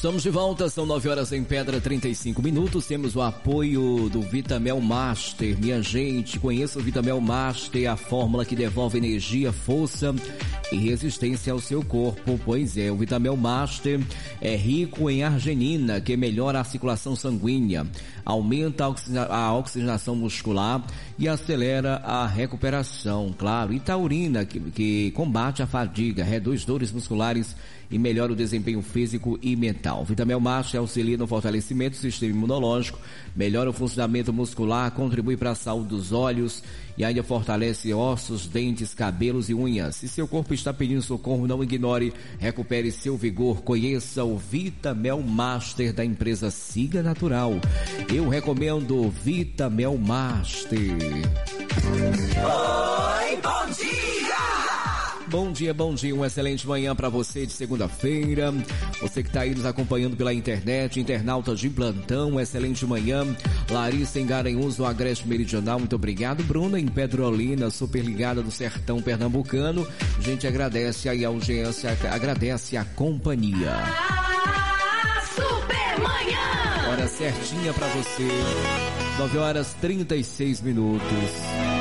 Estamos de volta, são 9 horas em Pedra, 35 minutos. Temos o apoio do Vitamel Master. Minha gente, conheça o Vitamel Master, a fórmula que devolve energia, força e resistência ao seu corpo. Pois é, o Vitamel Master é rico em arginina, que melhora a circulação sanguínea, aumenta a oxigenação muscular e acelera a recuperação, claro. E taurina, que combate a fadiga, reduz dores musculares e melhora o desempenho físico e mental. Vitamel Master auxilia no fortalecimento do sistema imunológico, melhora o funcionamento muscular, contribui para a saúde dos olhos e ainda fortalece ossos, dentes, cabelos e unhas. Se seu corpo está pedindo socorro, não ignore, recupere seu vigor. Conheça o Vitamel Master da empresa Siga Natural. Eu recomendo o Vitamel Master. Oi, bom dia! Bom dia, uma excelente manhã para você de segunda-feira. Você que está aí nos acompanhando pela internet, internauta de plantão, uma excelente manhã. Larissa em Garanhuns, no Agreste Meridional, muito obrigado. Bruna em Pedrolina, super ligada do sertão pernambucano. A gente agradece aí a audiência, agradece a companhia. Super manhã! Hora certinha para você, 9 horas 36 minutos.